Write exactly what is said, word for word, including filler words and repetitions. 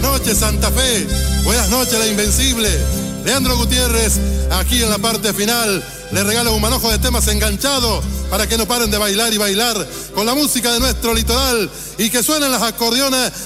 noches, Santa Fe. Buenas noches, la Invencible. Leandro Gutiérrez, aquí en la parte final, le regala un manojo de temas enganchados para que no paren de bailar y bailar con la música de nuestro litoral y que suenen las acordeones